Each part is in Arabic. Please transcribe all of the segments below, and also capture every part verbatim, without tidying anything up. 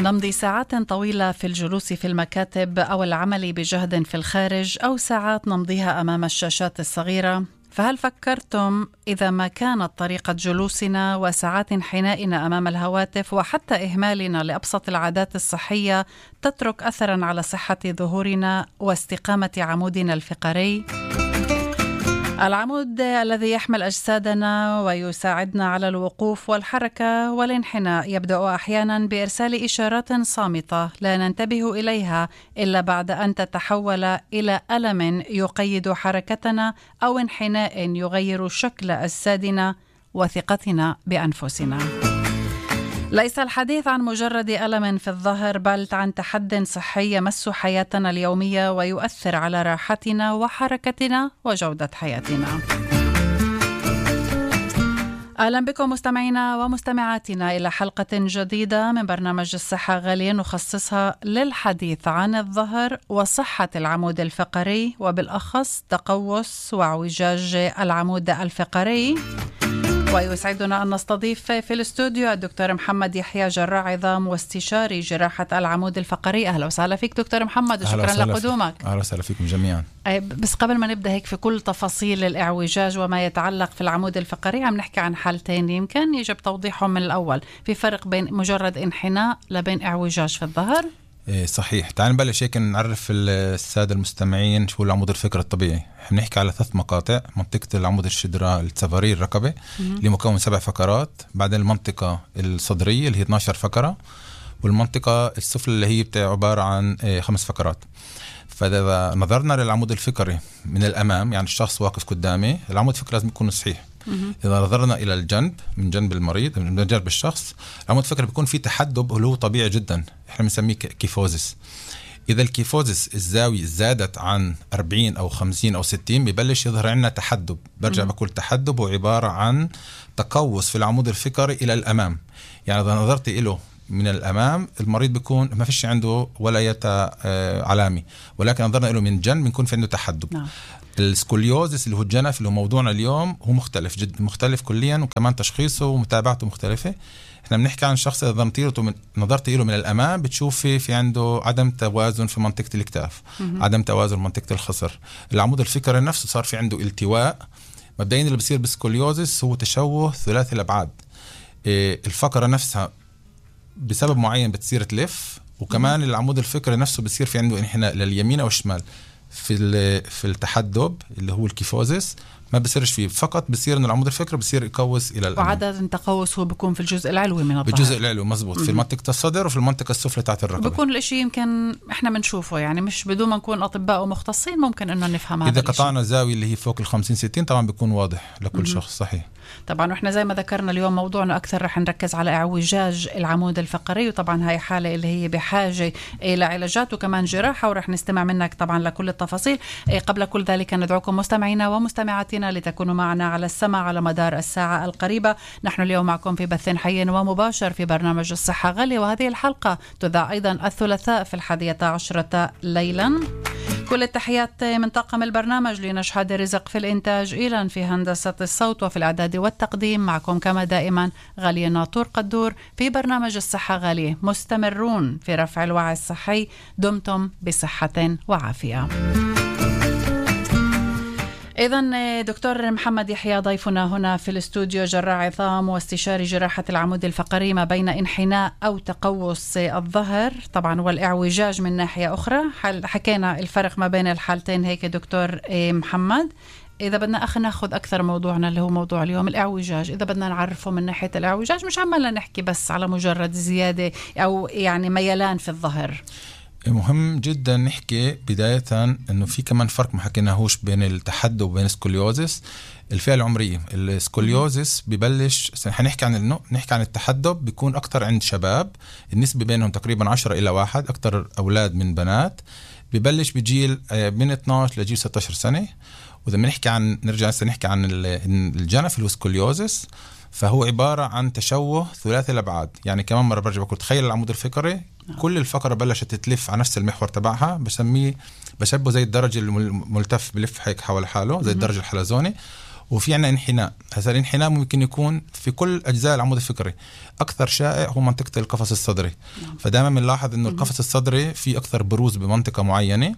نمضي ساعات طويلة في الجلوس في المكاتب أو العمل بجهد في الخارج، أو ساعات نمضيها أمام الشاشات الصغيرة. فهل فكرتم إذا ما كانت طريقة جلوسنا وساعات انحنائنا أمام الهواتف وحتى إهمالنا لأبسط العادات الصحية تترك أثراً على صحة ظهورنا واستقامة عمودنا الفقري؟ العمود الذي يحمل أجسادنا ويساعدنا على الوقوف والحركة والانحناء يبدأ أحيانا بإرسال إشارات صامتة لا ننتبه إليها إلا بعد أن تتحول إلى ألم يقيد حركتنا أو انحناء يغير شكل أجسادنا وثقتنا بأنفسنا. ليس الحديث عن مجرد ألم في الظهر، بل عن تحد صحي يمس حياتنا اليومية ويؤثر على راحتنا وحركتنا وجودة حياتنا. أهلا بكم مستمعينا ومستمعاتنا إلى حلقة جديدة من برنامج الصحة غالية، نخصصها للحديث عن الظهر وصحة العمود الفقري، وبالأخص تقوس واعوجاج العمود الفقري. ويسعدنا أن نستضيف في الاستوديو الدكتور محمد يحيى، جراح عظام واستشاري جراحة العمود الفقري. أهلا وسهلا فيك دكتور محمد وشكرا لقدومك. أهلا وسهلا فيكم جميعا. بس قبل ما نبدأ هيك في كل تفاصيل الإعوجاج وما يتعلق في العمود الفقري، عم نحكي عن حالتين يمكن يجب توضيحهم من الأول. في فرق بين مجرد انحناء لبين إعوجاج في الظهر؟ إيه صحيح. تعال نبلش هيك نعرف السادة المستمعين شو العمود الفقري الطبيعي. بنحكي على ثلاث مقاطع: منطقة العمود الشدرة السفري الركبة اللي مكون سبع فقرات، بعدين المنطقة الصدرية اللي هي اثناشر فقرة، والمنطقة السفلى اللي هي بتاع عبارة عن إيه خمس فقرات. فإذا نظرنا للعمود الفقري من الأمام، يعني الشخص واقف قدامي، العمود الفقري لازم يكون صحيح. إذا نظرنا إلى الجنب من جنب المريض من جنب الشخص، العمود الفقري بيكون فيه تحدب اللي هو طبيعي جدا، إحنا بنسميه كيفوزيس. إذا الكيفوزيس الزاوية زادت عن أربعين أو خمسين أو ستين ببلش يظهر عندنا تحدب. برجع بقول تحدب هو عبارة عن تقوس في العمود الفقري إلى الأمام. يعني إذا نظرت إله من الأمام، المريض بيكون ما فيش عنده ولا يتا علامي، ولكن نظرنا له من جنب بيكون في عنده تحدب. نعم. السكوليوزيس اللي هو الجنف اللي هو موضوعنا اليوم هو مختلف جدا، مختلف كليا، وكمان تشخيصه ومتابعته مختلفة. احنا بنحكي عن شخص اذا نظرت له من الامام بتشوفي في عنده عدم توازن في منطقة الاكتاف، عدم توازن منطقة الخصر. العمود الفقري نفسه صار في عنده التواء. مبدئيا اللي بصير بالسكوليوزيس هو تشوه ثلاثي الابعاد. إيه الفقرة نفسها بسبب معين بتصير تلف، وكمان العمود الفقري نفسه بصير في عنده انحناء لليمين او الشمال. في في التحدب اللي هو الكيفوزيس ما بصيرش فيه، فقط بصير انه العمود الفقري بصير يقوس الى الامام. وعادة التقوس هو بيكون في الجزء العلوي من الظهر، بالجزء العلوي مزبوط، في منطقة الصدر وفي المنطقة السفلى تحت الركبة. بيكون الاشي يمكن احنا بنشوفه، يعني مش بدون ما نكون اطباء ومختصين ممكن انه نفهم هذا. اذا قطعنا الزاوية اللي هي فوق ال خمسين ستين طبعا بيكون واضح لكل م-م. شخص. صحيح. طبعا واحنا زي ما ذكرنا اليوم موضوعنا اكثر رح نركز على اعوجاج العمود الفقري، وطبعا هاي حالة اللي هي بحاجة الى علاجات وكمان جراحة، ورح نستمع منك طبعا لكل التفاصيل. قبل كل ذلك ندعوكم مستمعينا ومستمعاتنا لتكونوا معنا على السمع على مدار الساعة القريبة. نحن اليوم معكم في بث حي ومباشر في برنامج الصحة غالية، وهذه الحلقة تذاع أيضا الثلاثاء في الحادية عشرة ليلا. كل التحيات من طاقم البرنامج: لنشهد رزق في الإنتاج، إيلان في هندسة الصوت، وفي الإعداد والتقديم معكم كما دائما غالية ناطور قدور. في برنامج الصحة غالية مستمرون في رفع الوعي الصحي. دمتم بصحة وعافية. إذن دكتور محمد يحيى ضيفنا هنا في الاستوديو، جراح عظام واستشاري جراحة العمود الفقري ما بين انحناء أو تقوس الظهر طبعا والإعوجاج من ناحية أخرى. حكينا الفرق ما بين الحالتين هيك دكتور محمد. إذا بدنا أخ ناخذ أكثر موضوعنا اللي هو موضوع اليوم الإعوجاج، إذا بدنا نعرفه من ناحية الإعوجاج، مش عمالنا نحكي بس على مجرد زيادة أو يعني ميلان في الظهر. مهم جدا نحكي بداية انه في كمان فرق ما حكيناهوش بين التحدب وبين السكوليوزيس. الفئة العمرية السكوليوزيس ببلش، حنحكي عن انه نحكي عن التحدب بيكون اكتر عند شباب، النسبة بينهم تقريبا عشرة الى واحد، اكتر اولاد من بنات. ببلش بجيل من اثناشر لجيل ستة عشر سنة. واذا بنحكي عن نرجع نحكي عن الجنف السكوليوزيس، فهو عبارة عن تشوه ثلاثي الابعاد. يعني كمان مرة برجع بقول تخيل العمود الفقري كل الفقرة بلشت تلف على نفس المحور تبعها، بسميه بشبه زي الدرج الملتف بلف هيك حول حاله زي الدرج الحلزوني، وفي عنا انحناء. هذا الانحناء ممكن يكون في كل أجزاء العمود الفقري، أكثر شائع هو منطقة القفص الصدري. نعم. فدائما بنلاحظ إنه القفص الصدري في أكثر بروز بمنطقة معينة.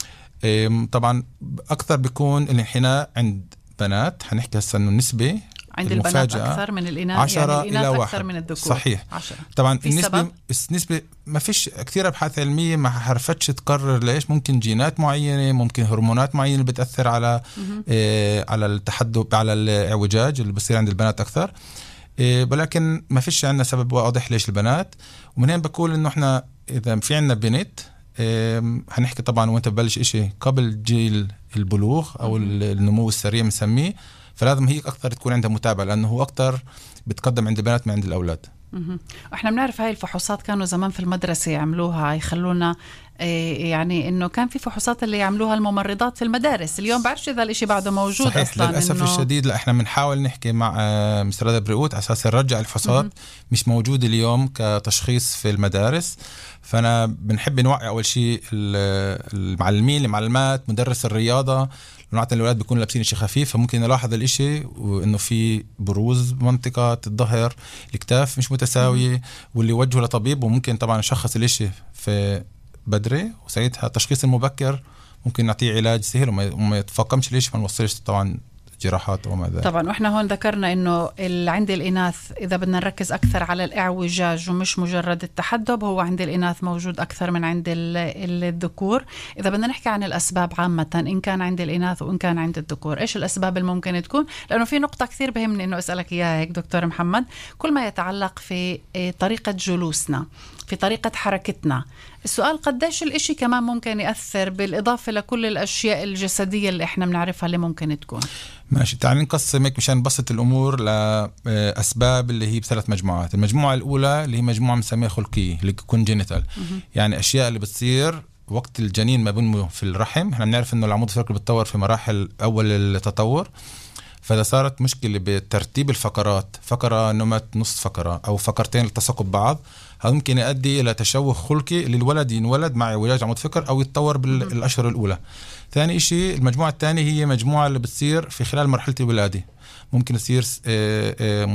طبعا أكثر بيكون الانحناء عند بنات، هنحكي هسه إنه النسبة عند البنات أكثر من الإناث، عشرة يعني الإناث إلى أكثر واحد. من الذكور. صحيح. عشرة. طبعا النسبة النسبة ما فيش كثير أبحاث علمية ما حرفتش تقرر ليش. ممكن جينات معينة، ممكن هرمونات معينة بتأثر على إيه على التحدب، على الاعوجاج اللي بصير عند البنات أكثر، إيه ولكن ما فيش عندنا سبب واضح ليش البنات. ومن هنا بقول إنه إحنا إذا في عندنا بنت، إيه هنحكي طبعا وانت ببلش إشي قبل جيل البلوغ أو النمو السريع بنسميه، فلازم هي أكثر تكون عندها متابعة، لأنه هو أكثر بتقدم عند البنات من عند الأولاد. احنا بنعرف هاي الفحوصات كانوا زمان في المدرسة يعملوها، يخلونا إيه يعني انه كان في فحوصات اللي يعملوها الممرضات في المدارس. اليوم بعرفش اذا الاشي بعده موجود. صحيح. اصلا للاسف إنه الشديد لا، احنا بنحاول نحكي مع مستر برؤوت على اساس نرجع الفحوصات، مش موجود اليوم كتشخيص في المدارس. فانا بنحب نوعي اول شيء المعلمين، المعلمات، مدرس الرياضه، لأنه الأولاد بيكونوا لابسين شيء خفيف، فممكن نلاحظ الإشي وإنه في بروز منطقة الظهر، الكتاف مش متساوية، واللي وجهه لطبيب، وممكن طبعا نشخص الإشي في بدري، وساعتها التشخيص المبكر ممكن نعطيه علاج سهل وما يتفاقمش الإشي، ما نوصلش طبعا جراحات وما ذلك. طبعا واحنا هون ذكرنا انه عند الاناث اذا بدنا نركز اكثر على الاعوجاج ومش مجرد التحدب، هو عند الاناث موجود اكثر من عند الذكور. اذا بدنا نحكي عن الاسباب عامه، ان كان عند الاناث وان كان عند الذكور، ايش الاسباب اللي ممكن تكون؟ لانه في نقطه كثير بهمني انه اسالك اياها هيك دكتور محمد، كل ما يتعلق في طريقه جلوسنا، في طريقة حركتنا. السؤال قديش الاشي كمان ممكن يأثر بالإضافة لكل الأشياء الجسدية اللي احنا بنعرفها اللي ممكن تكون. ماشي، تعال نقسم هيك مشان نبسط الأمور لأسباب اللي هي بثلاث مجموعات. المجموعة الأولى اللي هي مجموعة مسميها خلقية، اللي كونجينيتال، يعني أشياء اللي بتصير وقت الجنين ما بنمو في الرحم. احنا بنعرف إنه العمود الفقري بتطور في مراحل أول التطور، فإذا صارت مشكلة بترتيب الفقرات، فقرة نمت نص فقرة أو فقرتين التصقوا ببعض، هذا ممكن يؤدي إلى تشوه خلقي للولد، ينولد مع اعوجاج عمود فقر أو يتطور بالأشهر الأولى. ثاني شيء المجموعة الثانية هي مجموعة اللي بتصير في خلال مرحلة الولادة، ممكن يصير